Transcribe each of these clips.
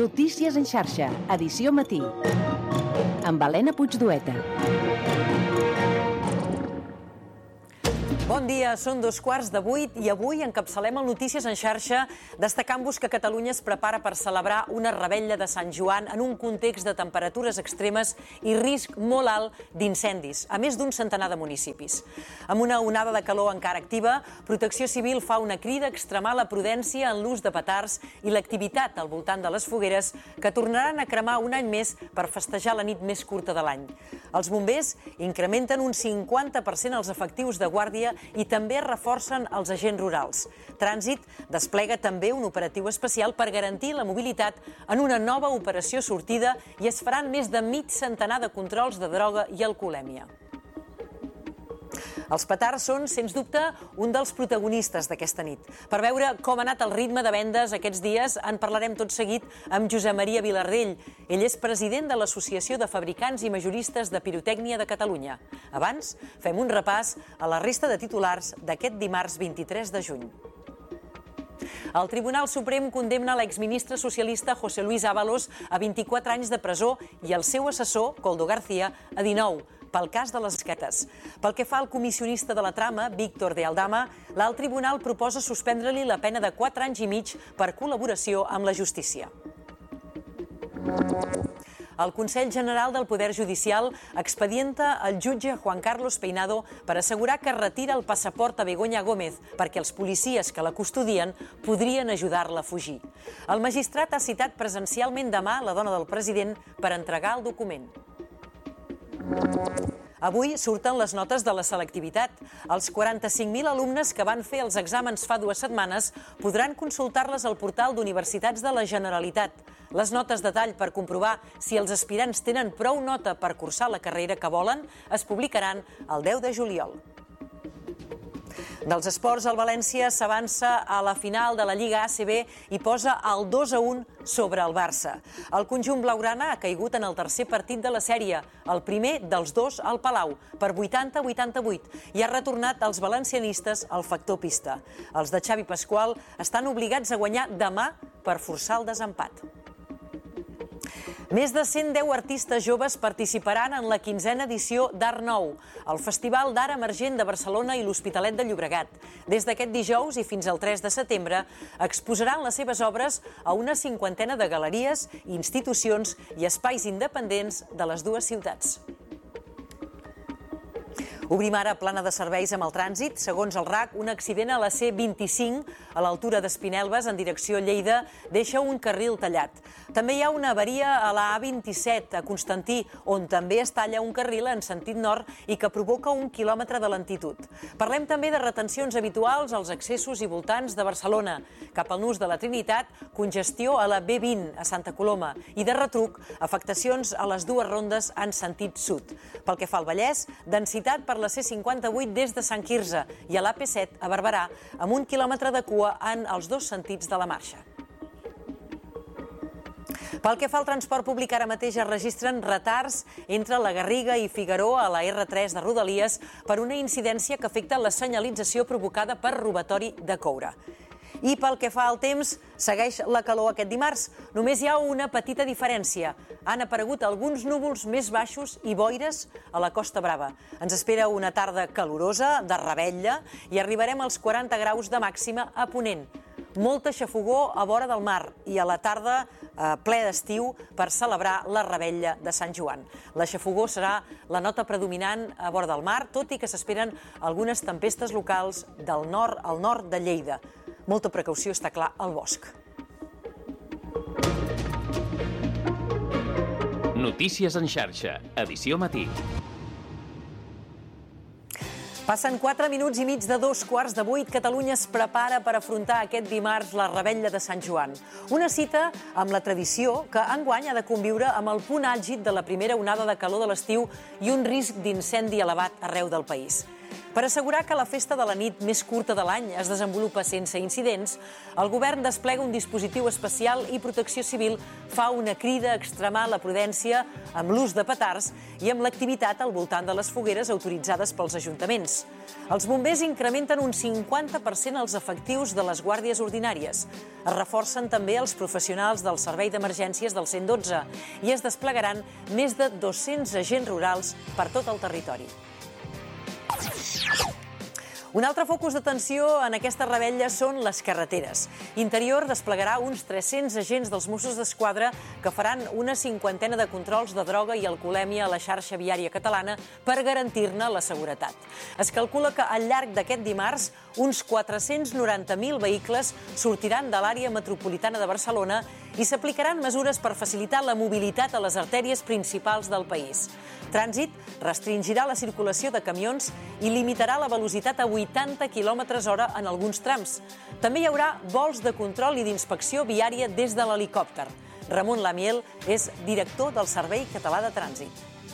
Notícies en xarxa, edició matí. Amb Helena Puigdueta. Bon dia, són 7:15 i avui encapçalem el Notícies en xarxa destacant-vos que Catalunya es prepara per celebrar una revetlla de Sant Joan en un context de temperatures extremes i risc molt alt d'incendis, a més d'un centenar de municipis. Amb una onada de calor encara activa, Protecció Civil fa una crida a extremar la prudència en l'ús de petards i l'activitat al voltant de les fogueres que tornaran a cremar un any més per festejar la nit més curta de l'any. Els bombers incrementen un 50% els efectius de guàrdia i també reforcen els agents rurals. Trànsit desplega també un operatiu especial per garantir la mobilitat en una nova operació sortida i es faran més de mig centenar de controls de droga i alcoholèmia. Els petards són, sens dubte, un dels protagonistes d'aquesta nit. Per veure com ha anat el ritme de vendes aquests dies, en parlarem tot seguit amb Josep Maria Vilardell. Ell és president de l'Associació de Fabricants i Majoristes de Pirotècnia de Catalunya. Abans, fem un repàs a la resta de titulars d'aquest dimarts 23 de juny. El Tribunal Suprem condemna l'exministre socialista José Luis Ábalos a 24 anys de presó i el seu assessor, Koldo García, a 19, pel cas de les esquetes. Pel que fa al comissionista de la trama, Víctor de Aldama, l'alt tribunal proposa suspendre-li la pena de 4 anys i mig per col·laboració amb la justícia. El Consell General del Poder Judicial expedienta el jutge Juan Carlos Peinado per assegurar que retira el passaport a Begoña Gómez perquè els policies que la custodien podrien ajudar-la a fugir. El magistrat ha citat presencialment demà la dona del president per entregar el document. Avui surten les notes de la selectivitat. Els 45.000 alumnes que van fer els exàmens fa 2 setmanes podran consultar-les al portal d'Universitats de la Generalitat. Les notes de tall per comprovar si els aspirants tenen prou nota per cursar la carrera que volen es publicaran el 10 de juliol. Dels esports, el València s'avança a la final de la Lliga ACB i posa el 2-1 sobre el Barça. El conjunt blaugrana ha caigut en el tercer partit de la sèrie, el primer dels dos al Palau, per 80-88, i ha retornat als valencianistes el factor pista. Els de Xavi Pasqual estan obligats a guanyar demà per forçar el desempat. Més de 110 artistes joves participaran en la 15a edició d'Art Nou, el Festival d'Art Emergent de Barcelona i l'Hospitalet de Llobregat. Des d'aquest dijous i fins al 3 de setembre exposaran les seves obres a una 50ena de galeries, institucions i espais independents de les dues ciutats. Obrim ara plana de serveis amb el trànsit. Segons el RAC, un accident a la C25 a l'altura d'Espinelves en direcció a Lleida deixa un carril tallat. També hi ha una avaria a la A27 a Constantí, on també es talla un carril en sentit nord i que provoca 1 quilòmetre de lentitud. Parlem també de retencions habituals als accessos i voltants de Barcelona. Cap al nus de la Trinitat, congestió a la B20 a Santa Coloma i de retruc, afectacions a les dues rondes en sentit sud. Pel que fa al Vallès, densitat per la C58 des de Sant Quirze i a l'AP7 a Barberà, amb 1 quilòmetre de cua en els dos sentits de la marxa. Pel que fa al transport públic, ara mateix es registren retards entre la Garriga i Figaró a la R3 de Rodalies per una incidència que afecta la senyalització provocada per robatori de coure. I pel que fa al temps, segueix la calor aquest dimarts. Només hi ha una petita diferència. Han aparegut alguns núvols més baixos i boires a la Costa Brava. Ens espera una tarda calorosa, de revetlla, i arribarem als 40 graus de màxima a Ponent. Molta xafogor a vora del mar i a la tarda ple d'estiu per celebrar la revetlla de Sant Joan. La xafogor serà la nota predominant a vora del mar, tot i que s'esperen algunes tempestes locals del nord al nord de Lleida. Molta precaució, està clar, al bosc. Notícies en xarxa, edició matí. Passen 4 minuts i mig de 7:15. Catalunya es prepara per afrontar aquest dimarts la revetlla de Sant Joan. Una cita amb la tradició que enguany ha de conviure amb el punt àlgid de la primera onada de calor de l'estiu i un risc d'incendi elevat arreu del país. Per assegurar que la festa de la nit més curta de l'any es desenvolupa sense incidents, el govern desplega un dispositiu especial i Protecció Civil fa una crida a extremar la prudència amb l'ús de petards i amb l'activitat al voltant de les fogueres autoritzades pels ajuntaments. Els bombers incrementen un 50% els efectius de les guàrdies ordinàries. Es reforcen també els professionals del Servei d'Emergències del 112 i es desplegaran més de 200 agents rurals per tot el territori. Un altre focus d'atenció en aquesta revetlla són les carreteres. Interior desplegarà uns 300 agents dels Mossos d'Esquadra que faran una 50ena de controls de droga i alcoholèmia a la xarxa viària catalana per garantir-ne la seguretat. Es calcula que al llarg d'aquest dimarts uns 490.000 vehicles sortiran de l'àrea metropolitana de Barcelona i s'aplicaran mesures per facilitar la mobilitat a les artèries principals del país. Trànsit restringirà la circulació de camions i limitarà la velocitat a 80 km/h en alguns trams. També hi haurà vols de control i d'inspecció viària des de l'helicòpter. Ramon Lamiel és director del Servei Català de Trànsit.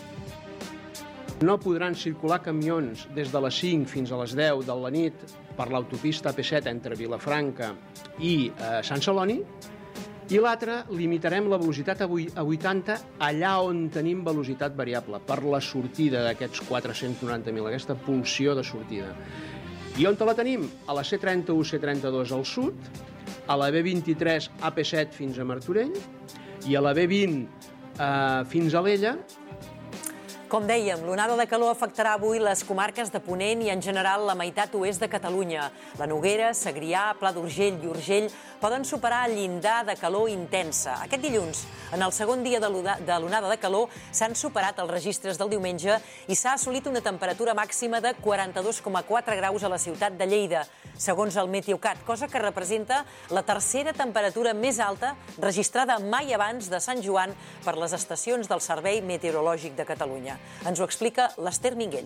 No podran circular camions des de les 5 fins a les 10 de la nit per l'autopista AP7 entre Vilafranca i Sant Celoni. I l'altre, limitarem la velocitat a 80 allà on tenim velocitat variable, per la sortida d'aquests 490.000, aquesta pulsió de sortida. I on la tenim? A la C31, C32 al sud, a la B23, AP7 fins a Martorell, i a la B20 fins a Alella. Com dèiem, l'onada de calor afectarà avui les comarques de Ponent i, en general, la meitat oest de Catalunya. La Noguera, Segrià, Pla d'Urgell i Urgell poden superar el llindar de calor intensa. Aquest dilluns, en el segon dia de l'onada de calor, s'han superat els registres del diumenge i s'ha assolit una temperatura màxima de 42,4 graus a la ciutat de Lleida, segons el Meteocat, cosa que representa la tercera temperatura més alta registrada mai abans de Sant Joan per les estacions del Servei Meteorològic de Catalunya. Ens ho explica l'Ester Minguell.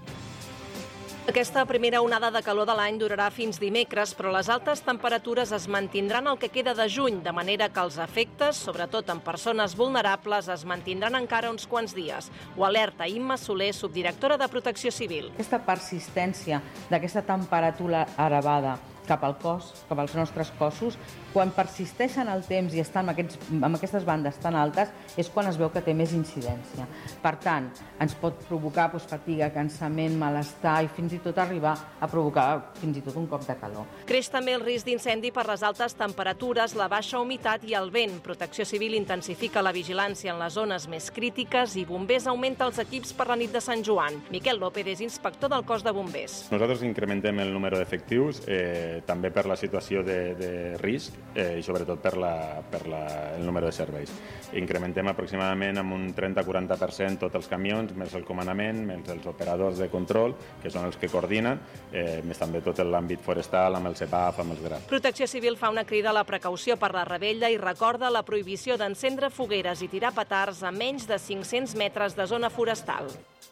Aquesta primera onada de calor de l'any durarà fins dimecres, però les altes temperatures es mantindran el que queda de juny, de manera que els efectes, sobretot en persones vulnerables, es mantindran encara uns quants dies. Ho alerta Imma Soler, subdirectora de Protecció Civil. Aquesta persistència d'aquesta temperatura elevada cap al cos, cap als nostres cossos, quan persisteixen el temps i estan amb aquestes bandes tan altes, és quan es veu que té més incidència. Per tant, ens pot provocar fatiga, cansament, malestar i fins i tot arribar a provocar fins i tot un cop de calor. Creix també el risc d'incendi per les altes temperatures, la baixa humitat i el vent. Protecció Civil intensifica la vigilància en les zones més crítiques i Bombers augmenta els equips per la nit de Sant Joan. Miquel López és inspector del cos de bombers. Nosaltres incrementem el número d'efectius també per la situació de risc i sobretot per el número de serveis. Incrementem aproximadament amb un 30-40% tots els camions, més el comandament, més els operadors de control, que són els que coordinen, més també tot l'àmbit forestal, amb el CEPAF, amb els GRAP. Protecció Civil fa una crida a la precaució per la revetlla i recorda la prohibició d'encendre fogueres i tirar petards a menys de 500 metres de zona forestal.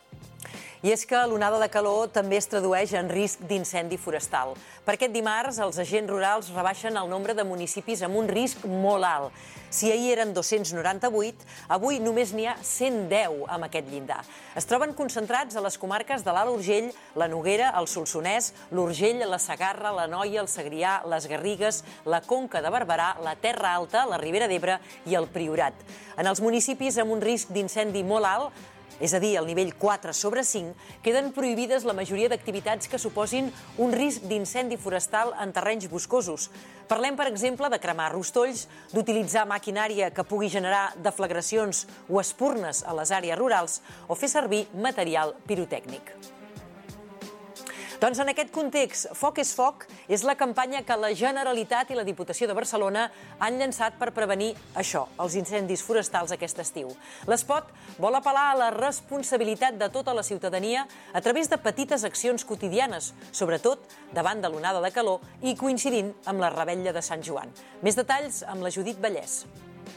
I és que l'onada de calor també es tradueix en risc d'incendi forestal. Per aquest dimarts, els agents rurals rebaixen el nombre de municipis amb un risc molt alt. Si ahir eren 298, avui només n'hi ha 110 amb aquest llindar. Es troben concentrats a les comarques de l'Alt Urgell, la Noguera, el Solsonès, l'Urgell, la Segarra, l'Anoia, el Segrià, les Garrigues, la Conca de Barberà, la Terra Alta, la Ribera d'Ebre i el Priorat. En els municipis amb un risc d'incendi molt alt, és a dir, el nivell 4/5, queden prohibides la majoria d'activitats que suposin un risc d'incendi forestal en terrenys boscosos. Parlem, per exemple, de cremar rostolls, d'utilitzar maquinària que pugui generar deflagracions o espurnes a les àrees rurals o fer servir material pirotècnic. Doncs en aquest context, Foc és Foc és la campanya que la Generalitat i la Diputació de Barcelona han llançat per prevenir això, els incendis forestals aquest estiu. L'espot vol apel·lar a la responsabilitat de tota la ciutadania a través de petites accions quotidianes, sobretot davant de l'onada de calor i coincidint amb la revetlla de Sant Joan. Més detalls amb la Judit Vallès.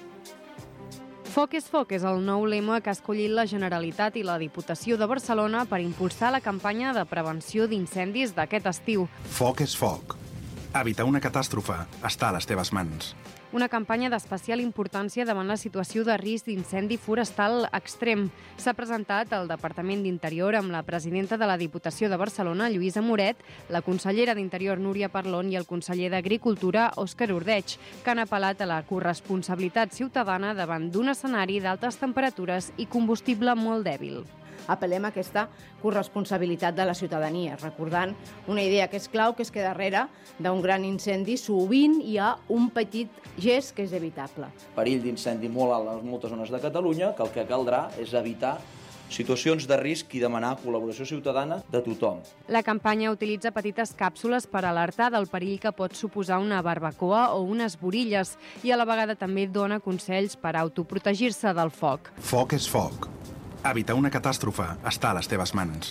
Foc és Foc és el nou lema que ha escollit la Generalitat i la Diputació de Barcelona per impulsar la campanya de prevenció d'incendis d'aquest estiu. Foc és Foc. Evitar una catàstrofe està a les teves mans. una campanya d'especial importància davant la situació de risc d'incendi forestal extrem. S'ha presentat al Departament d'Interior amb la presidenta de la Diputació de Barcelona, Lluïsa Moret, la consellera d'Interior, Núria Parlon, i el conseller d'Agricultura, Òscar Ordeig, que han apel·lat a la corresponsabilitat ciutadana davant d'un escenari d'altes temperatures i combustible molt dèbil. Apel·lem a aquesta corresponsabilitat de la ciutadania, recordant una idea que és clau, que és que darrere d'un gran incendi sovint hi ha un petit gest que és evitable. Perill d'incendi molt alt en moltes zones de Catalunya, que el que caldrà és evitar situacions de risc i demanar col·laboració ciutadana de tothom. La campanya utilitza petites càpsules per alertar del perill que pot suposar una barbacoa o unes borilles i a la vegada també dona consells per autoprotegir-se del foc. Foc és foc. Evitar una catàstrofe està a les teves mans.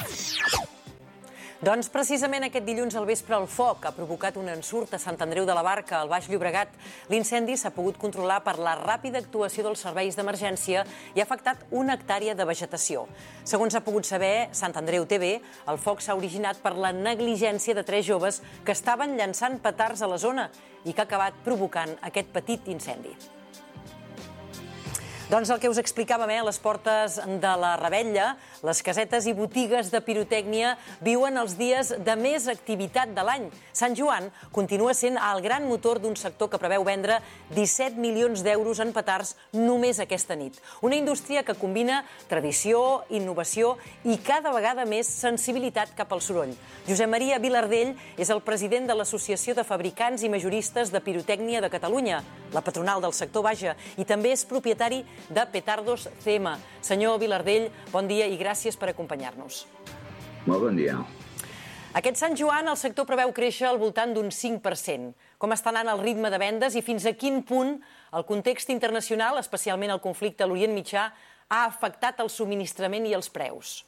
Doncs precisament aquest dilluns al vespre el foc ha provocat un ensurt a Sant Andreu de la Barca, al Baix Llobregat. L'incendi s'ha pogut controlar per la ràpida actuació dels serveis d'emergència i ha afectat 1 hectàrea de vegetació. Segons ha pogut saber Sant Andreu TV, el foc s'ha originat per la negligència de 3 joves que estaven llançant petards a la zona i que ha acabat provocant aquest petit incendi. Doncs el que us explicàvem, a les portes de la Revetlla, les casetes i botigues de pirotècnia viuen els dies de més activitat de l'any. Sant Joan continua sent el gran motor d'un sector que preveu vendre 17 milions d'euros en petards només aquesta nit. Una indústria que combina tradició, innovació i cada vegada més sensibilitat cap al soroll. Josep Maria Vilardell és el president de l'Associació de Fabricants i Majoristes de Pirotècnia de Catalunya, la patronal del sector, vaja, i també és propietari de Petardos CM. Senyor Vilardell, bon dia i gràcies per acompanyar-nos. Molt bon dia. Aquest Sant Joan el sector preveu créixer al voltant d'un 5%. Com està anant el ritme de vendes i fins a quin punt el context internacional, especialment el conflicte a l'Orient Mitjà, ha afectat el subministrament i els preus?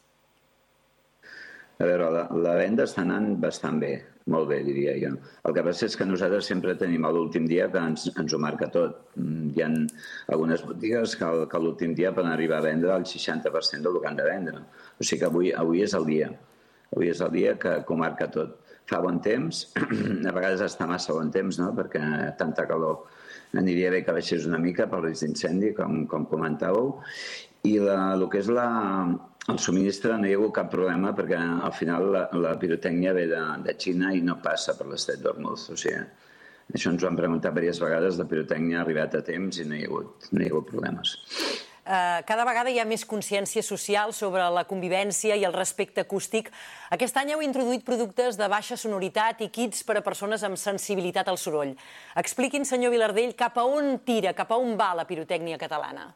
A veure, la venda està anant bastant bé, molt bé, diria jo. El que passa és que nosaltres sempre tenim l'últim dia que ens ho marca tot. Hi ha algunes botigues que l'últim dia poden arribar a vendre el 60% del que han de vendre. O sigui que avui és el dia. Avui és el dia que ho marca tot. Fa bon temps, a vegades està massa bon temps, no?, perquè tanta calor. Aniria bé que baixés una mica pel risc d'incendi, com comentàveu. I el que és el subministre no hi ha hagut cap problema perquè al final la pirotècnia ve de Xina i no passa per l'Estret d'Hormuz. O sigui, això ens ho han preguntat diverses vegades, la pirotècnia ha arribat a temps i no hi ha hagut problemes. Cada vegada hi ha més consciència social sobre la convivència i el respecte acústic. Aquest any heu introduït productes de baixa sonoritat i kits per a persones amb sensibilitat al soroll. Expliquin, senyor Vilardell, cap a on tira, cap a on va la pirotècnia catalana?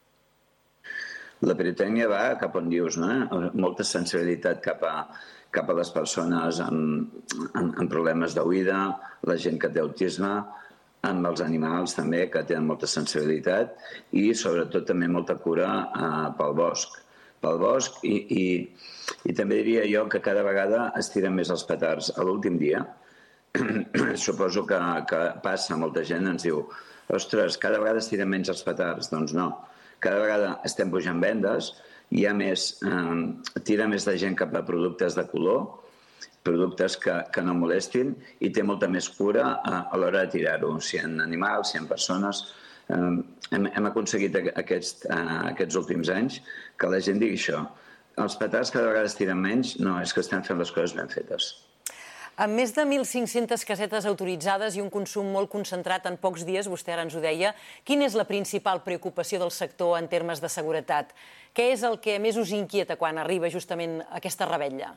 La pirotècnia va cap on dius, no? Molta sensibilitat cap a les persones amb problemes d'oïda, la gent que té autisme, amb els animals també, que tenen molta sensibilitat, i sobretot també molta cura pel bosc. Pel bosc i també diria jo que cada vegada es tiren més els petards. A l'últim dia, suposo que passa, molta gent ens diu ostres, cada vegada es tiren menys els petards. Doncs no. Cada vegada estem pujant vendes, hi ha tira més de gent cap a productes de color, productes que no molestin, i té molta més cura a l'hora de tirar-ho. Si en animals, si en persones. Hem aconseguit aquests últims anys que la gent digui això. Els petards cada vegada es tiren menys, no, és que estem fent les coses ben fetes. Amb més de 1.500 casetes autoritzades i un consum molt concentrat en pocs dies, vostè ara ens ho deia, quina és la principal preocupació del sector en termes de seguretat? Què és el que més us inquieta quan arriba justament aquesta revetlla?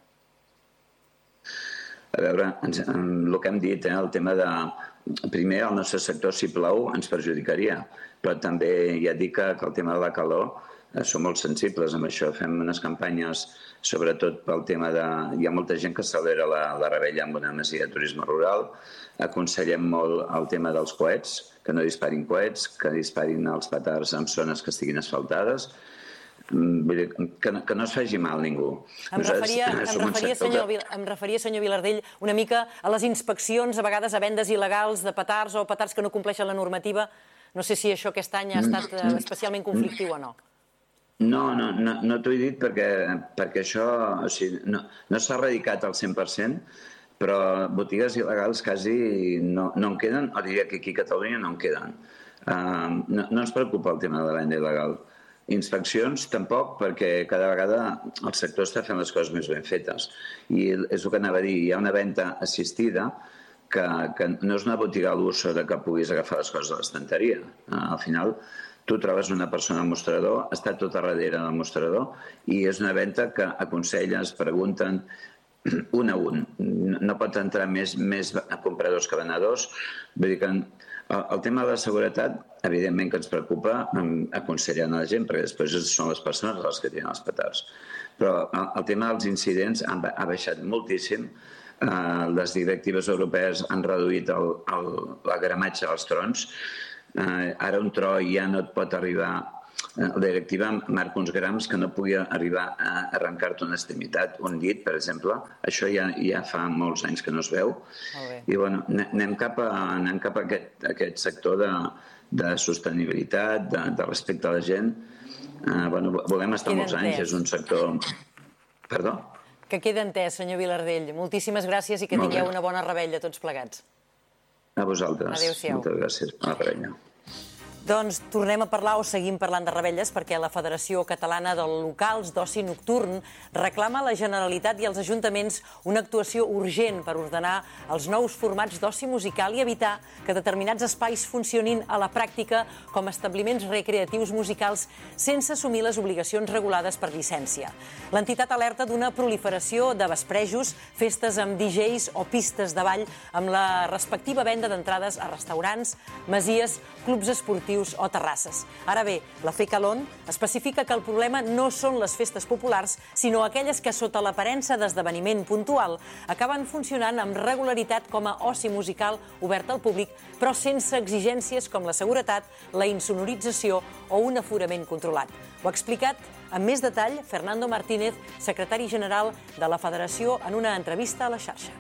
A veure, el que hem dit, el tema de... Primer, el nostre sector, si plou, ens perjudicaria, però també ja dic que el tema de la calor som molt sensibles amb això. Fem unes campanyes, sobretot pel tema de... Hi ha molta gent que celebra la revetlla amb una masia de turisme rural. Aconsellem molt el tema dels coets, que no disparin coets, que disparin els petards en zones que estiguin asfaltades. Que no es faci mal ningú. Em referia, senyor Vilardell, una mica a les inspeccions, a vegades a vendes il·legals de petards o petards que no compleixen la normativa. No sé si això aquest any ha estat especialment conflictiu o no. No t'ho he dit perquè això no s'ha erradicat al 100%, però botigues il·legals quasi no en queden, o diria que aquí a Catalunya no en queden. No ens preocupa el tema de la venda il·legal. Inspeccions tampoc, perquè cada vegada el sector està fent les coses més ben fetes. I és el que anava a dir, hi ha una venda assistida que no és una botiga a l'uso de que puguis agafar les coses a l'estanteria. Al final, tu trobes una persona al mostrador, està tot a darrere del mostrador, i és una venda que aconselles, pregunten, un a un. No pot entrar més compradors que venedors. Vull dir que el tema de la seguretat, evidentment que ens preocupa, aconsellant a la gent, perquè després són les persones les que tenen els petards. Però el tema dels incidents ha baixat moltíssim. Les directives europees han reduït la gramatge dels trons. Ara un tro ja no et pot arribar. La directiva marca uns grams que no pugui arribar a arrencar-te una extremitat, un dit, per exemple. Això ja fa molts anys que no es veu. I bueno, anem cap a aquest sector de sostenibilitat, de respecte a la gent. Volem estar molts anys, és un sector... Perdó? Que queda entès, senyor Vilardell. Moltíssimes gràcies i que tingueu una bona revetlla tots plegats. A vosaltres. Adéu-siau. Moltes gràcies. Bona revetlla. Doncs tornem a parlar o seguim parlant de revetlles perquè la Federació Catalana de Locals d'Oci Nocturn reclama a la Generalitat i als ajuntaments una actuació urgent per ordenar els nous formats d'oci musical i evitar que determinats espais funcionin a la pràctica com a establiments recreatius musicals sense assumir les obligacions regulades per llicència. L'entitat alerta d'una proliferació de vesprejos, festes amb DJs o pistes de ball amb la respectiva venda d'entrades a restaurants, masies, clubs esportius o terrasses. Ara bé, la FECALON especifica que el problema no són les festes populars, sinó aquelles que, sota l'aparença d'esdeveniment puntual, acaben funcionant amb regularitat com a oci musical obert al públic, però sense exigències com la seguretat, la insonorització o un aforament controlat. Ho ha explicat amb més detall Fernando Martínez, secretari general de la Federació, en una entrevista a La Xarxa.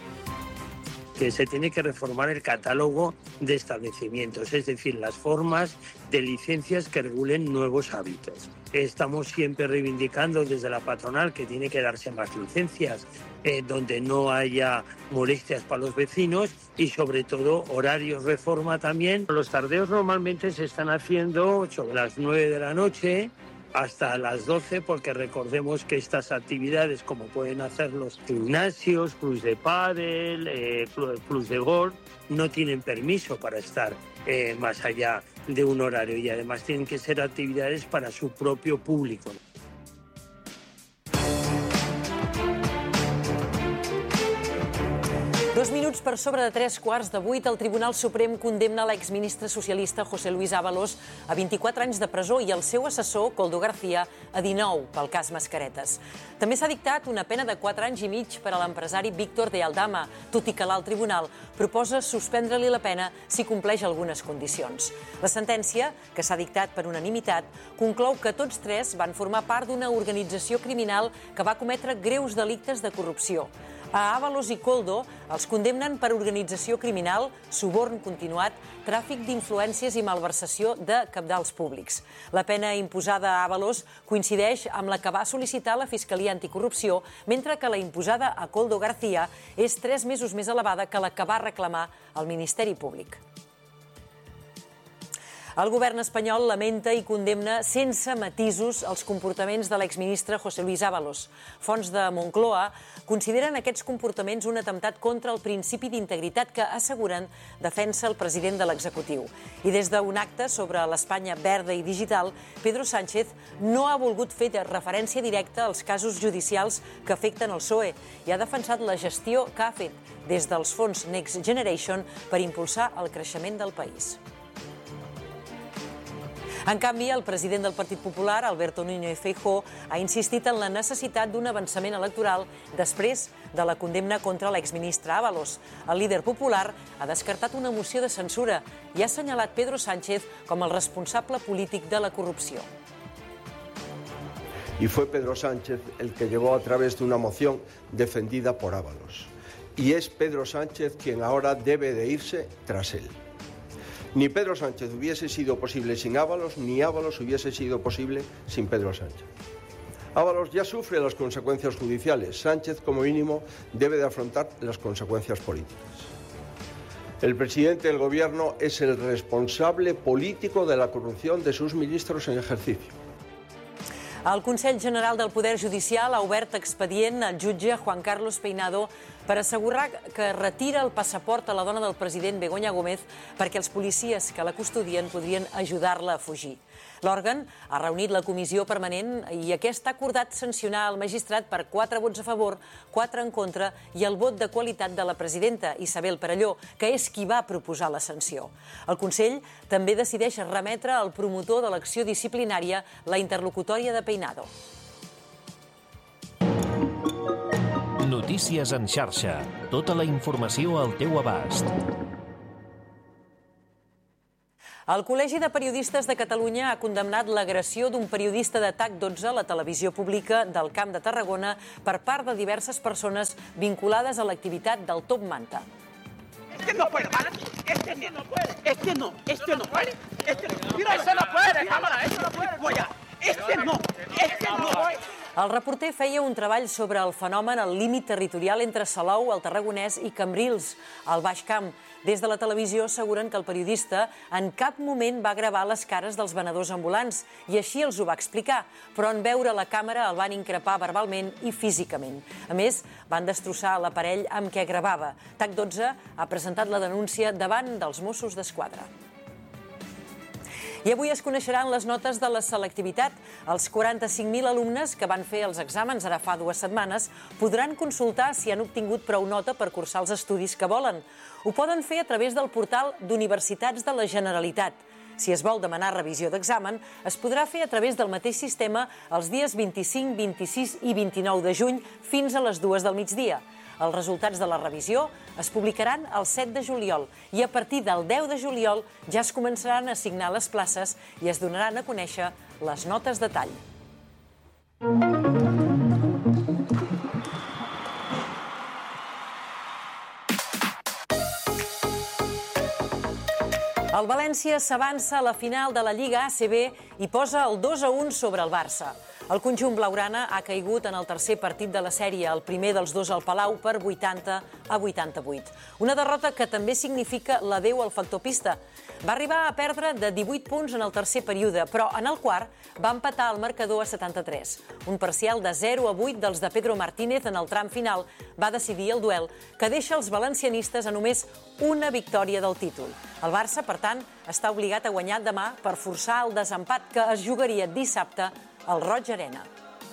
Que se tiene que reformar el catálogo de establecimientos, es decir, las formas de licencias que regulen nuevos hábitos. Estamos siempre reivindicando desde la patronal que tiene que darse más licencias, donde no haya molestias para los vecinos y sobre todo horarios reforma también. Los tardeos normalmente se están haciendo sobre las 9 de la noche, hasta las 12, porque recordemos que estas actividades, como pueden hacer los gimnasios, clubs de pádel, clubs de golf, no tienen permiso para estar más allá de un horario y además tienen que ser actividades para su propio público. 2 minuts per sobre de 3:15, el Tribunal Suprem condemna l'exministre socialista José Luis Ábalos a 24 anys de presó i el seu assessor, Koldo García, a 19 pel cas Mascaretes. També s'ha dictat una pena de 4 anys i mig per a l'empresari Víctor de Aldama, tot i que l'alt tribunal proposa suspendre-li la pena si compleix algunes condicions. La sentència, que s'ha dictat per unanimitat, conclou que tots tres van formar part d'una organització criminal que va cometre greus delictes de corrupció. A Ábalos i Koldo els condemnen per organització criminal, suborn continuat, tràfic d'influències i malversació de cabdals públics. La pena imposada a Ábalos coincideix amb la que va sol·licitar la Fiscalia Anticorrupció, mentre que la imposada a Koldo García és 3 mesos més elevada que la que va reclamar el Ministeri Públic. El govern espanyol lamenta i condemna sense matisos els comportaments de l'exministre José Luis Ábalos. Fonts de Moncloa consideren aquests comportaments un atemptat contra el principi d'integritat que asseguren defensa el president de l'executiu. I des d'un acte sobre l'Espanya verda i digital, Pedro Sánchez no ha volgut fer referència directa als casos judicials que afecten el PSOE i ha defensat la gestió que ha fet des dels fons Next Generation per impulsar el creixement del país. En canvi, el president del Partit Popular, Alberto Núñez Feijóo, ha insistit en la necessitat d'un avançament electoral després de la condemna contra l'exministre Ábalos. El líder popular ha descartat una moció de censura i ha assenyalat Pedro Sánchez com el responsable polític de la corrupció. Y fue Pedro Sánchez el que llegó a través de una moción defendida por Ábalos. Y es Pedro Sánchez quien ahora debe de irse tras él. Ni Pedro Sánchez hubiese sido posible sin Ábalos, ni Ábalos hubiese sido posible sin Pedro Sánchez. Ábalos ya sufre las consecuencias judiciales. Sánchez, como mínimo, debe de afrontar las consecuencias políticas. El presidente del Gobierno es el responsable político de la corrupción de sus ministros en ejercicio. El Consell General del Poder Judicial ha obert expedient al jutge Juan Carlos Peinado per assegurar que retira el passaport a la dona del president Begoña Gómez perquè els policies que la custodien podrien ajudar-la a fugir. L'òrgan ha reunit la comissió permanent i aquest ha acordat sancionar el magistrat per 4 vots a favor, 4 en contra i el vot de qualitat de la presidenta, Isabel Perelló, que és qui va proposar la sanció. El Consell també decideix remetre al promotor de l'acció disciplinària la interlocutòria de Peinado. Notícies en xarxa. Tota la informació al teu abast. El Col·legi de Periodistes de Catalunya ha condemnat l'agressió d'un periodista de TAC12 a la televisió pública del Camp de Tarragona per part de diverses persones vinculades a l'activitat del Top Manta. Este no puede, ¿vale? Este no puede. Este no puede. Mira, ese no puede, cámara, ese no puede. Este no. El reporter feia un treball sobre el fenomen al límit territorial entre Salou, el Tarragonès, i Cambrils, al Baix Camp. Des de la televisió asseguren que el periodista en cap moment va gravar les cares dels venedors ambulants i així els ho va explicar, però en veure la càmera el van increpar verbalment i físicament. A més, van destrossar l'aparell amb què gravava. TAC12 ha presentat la denúncia davant dels Mossos d'Esquadra. I avui es coneixeran les notes de la selectivitat. Els 45.000 alumnes que van fer els exàmens ara fa 2 setmanes podran consultar si han obtingut prou nota per cursar els estudis que volen. Ho poden fer a través del portal d'Universitats de la Generalitat. Si es vol demanar revisió d'examen, es podrà fer a través del mateix sistema els dies 25, 26 i 29 de juny fins a les 2 del migdia. Els resultats de la revisió es publicaran el 7 de juliol i a partir del 10 de juliol ja es començaran a assignar les places i es donaran a conèixer les notes de tall. El València s'avança a la final de la Lliga ACB i posa el 2-1 sobre el Barça. El conjunt blaugrana ha caigut en el tercer partit de la sèrie, el primer dels 2 al Palau, per 80-88. Una derrota que també significa l'adeu al factor pista. Va arribar a perdre de 18 punts en el tercer període, però en el quart va empatar el marcador a 73. Un parcial de 0-8 dels de Pedro Martínez en el tram final va decidir el duel, que deixa els valencianistes a només una victòria del títol. El Barça, per tant, està obligat a guanyar demà per forçar el desempat que es jugaria dissabte al Roig Arena.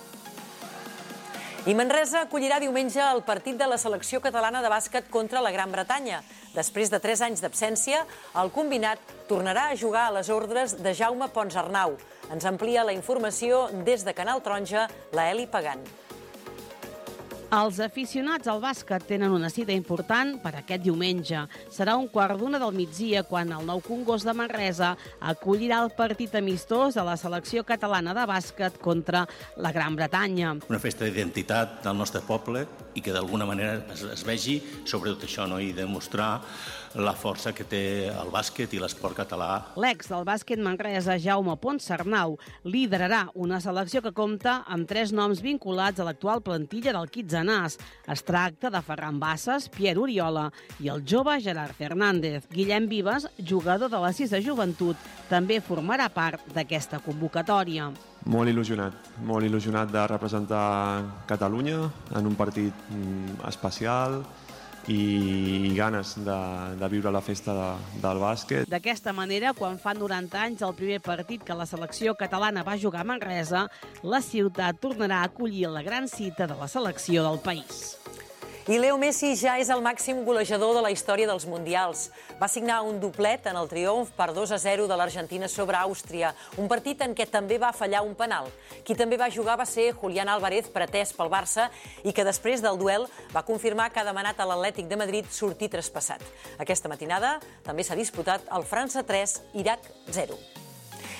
I Manresa acollirà diumenge el partit de la selecció catalana de bàsquet contra la Gran Bretanya. Després de 3 anys d'absència, el combinat tornarà a jugar a les ordres de Jaume Ponsarnau. Ens amplia la informació des de Canal Taronja, la Eli Pagant. Els aficionats al bàsquet tenen una cita important per aquest diumenge. Serà 1:15 del migdia quan el Nou Congost de Manresa acollirà el partit amistós de la selecció catalana de bàsquet contra la Gran Bretanya. Una festa d'identitat del nostre poble i que d'alguna manera es vegi sobre tot això, no? I demostrar la força que té el bàsquet i l'esport català. L'ex del bàsquet Manresa, Jaume Ponsarnau, liderarà una selecció que compta amb 3 noms vinculats a l'actual plantilla del Quitzenàs. Es tracta de Ferran Bassas, Pierre Oriola i el jove Gerard Fernández. Guillem Vives, jugador de la 6 de joventut, també formarà part d'aquesta convocatòria. Molt il·lusionat de representar Catalunya en un partit especial i ganes de viure la festa del bàsquet. D'aquesta manera, quan fa 90 anys el primer partit que la selecció catalana va jugar a Manresa, la ciutat tornarà a acollir la gran cita de la selecció del país. I Leo Messi ja és el màxim golejador de la història dels Mundials. Va signar un doblet en el triomf per 2-0 de l'Argentina sobre Àustria, un partit en què també va fallar un penal. Qui també va jugar va ser Julián Álvarez, pretès pel Barça, i que després del duel va confirmar que ha demanat a l'Atlètic de Madrid sortir traspassat. Aquesta matinada també s'ha disputat el França 3, Iraq 0.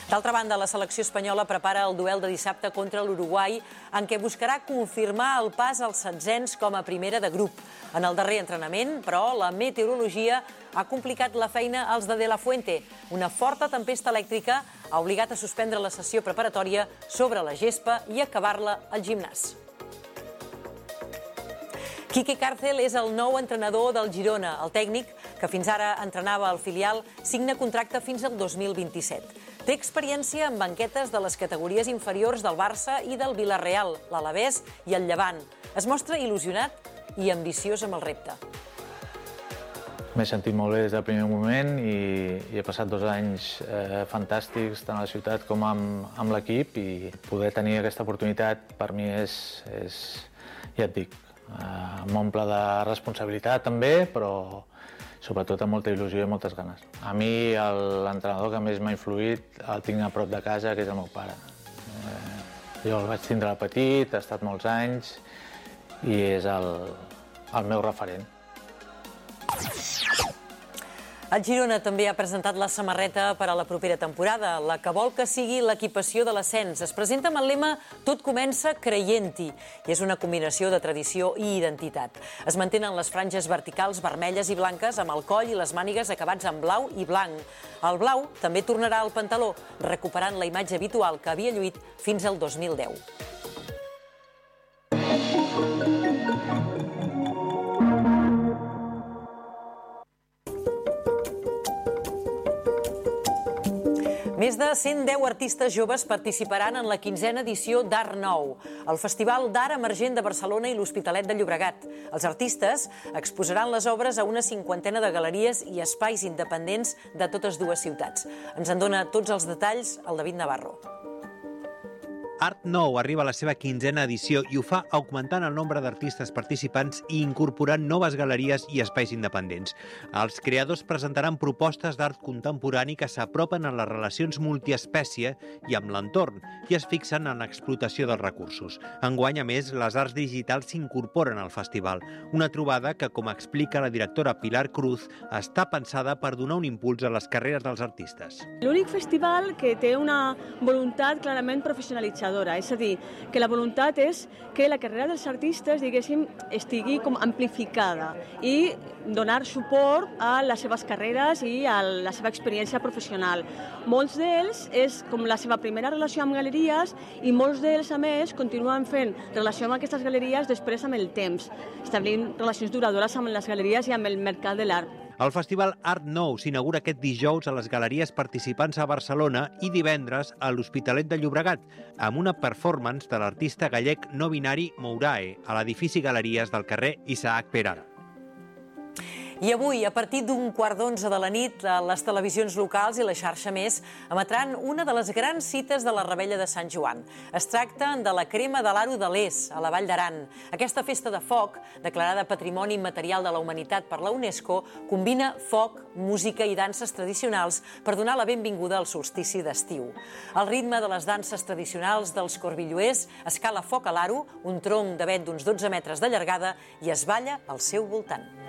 D'altra banda, la selecció espanyola prepara el duel de dissabte contra l'Uruguai, en què buscarà confirmar el pas als setzents com a primera de grup. En el darrer entrenament, però, la meteorologia ha complicat la feina als de la Fuente. Una forta tempesta elèctrica ha obligat a suspendre la sessió preparatòria sobre la gespa i acabar-la al gimnàs. Quique Cárcel és el nou entrenador del Girona. El tècnic, que fins ara entrenava al filial, signa contracte fins al 2027. Té experiència en banquetes de les categories inferiors del Barça i del Villarreal, l'Alavés i el Llevant. Es mostra il·lusionat i ambiciós amb el repte. M'he sentit molt bé des del primer moment i he passat 2 anys fantàstics tant a la ciutat com amb l'equip, i poder tenir aquesta oportunitat per mi és ja et dic, m'omple de responsabilitat també, però sobretot amb molta il·lusió i moltes ganes. A mi l'entrenador que més m'ha influït el tinc a prop de casa, que és el meu pare. Jo el vaig tindre de petit, ha estat molts anys i és el meu referent. El Girona també ha presentat la samarreta per a la propera temporada, la que vol que sigui l'equipació de l'ascens. Es presenta amb el lema «Tot comença creient-hi», i és una combinació de tradició i identitat. Es mantenen les franges verticals vermelles i blanques amb el coll i les mànigues acabats en blau i blanc. El blau també tornarà al pantaló, recuperant la imatge habitual que havia lluït fins al 2010. Més de 110 artistes joves participaran en la 15a edició d'Art Nou, el Festival d'Art Emergent de Barcelona i l'Hospitalet de Llobregat. Els artistes exposaran les obres a una 50ena de galeries i espais independents de totes dues ciutats. Ens en dona tots els detalls el David Navarro. Art Nou arriba a la seva 15a edició i ho fa augmentant el nombre d'artistes participants i incorporant noves galeries i espais independents. Els creadors presentaran propostes d'art contemporani que s'apropen a les relacions multiespècie i amb l'entorn i es fixen en l'explotació dels recursos. Enguany, a més, les arts digitals s'incorporen al festival, una trobada que, com explica la directora Pilar Cruz, està pensada per donar un impuls a les carreres dels artistes. L'únic festival que té una voluntat clarament professionalitzada. És a dir, que la voluntat és que la carrera dels artistes, diguéssim, estigui com amplificada i donar suport a les seves carreres i a la seva experiència professional. Molts d'ells és com la seva primera relació amb galeries i molts d'ells, a més, continuen fent relació amb aquestes galeries després amb el temps, establint relacions duradores amb les galeries i amb el mercat de l'art. El festival Art Nou s'inaugura aquest dijous a les galeries participants a Barcelona i divendres a l'Hospitalet de Llobregat, amb una performance de l'artista gallec no binari Mourae a l'edifici Galeries del carrer Isaac Pereira. I avui, a partir d'un 11:15 de la nit, les televisions locals i la xarxa Més emetran una de les grans cites de la Revetlla de Sant Joan. Es tracta de la crema de l'Aro de l'És, a la Vall d'Aran. Aquesta festa de foc, declarada Patrimoni Immaterial de la Humanitat per la UNESCO, combina foc, música i danses tradicionals per donar la benvinguda al solstici d'estiu. Al ritme de les danses tradicionals dels corbilloers, es cala foc a l'Aro, un tronc de vent d'uns 12 metres de llargada, i es balla al seu voltant.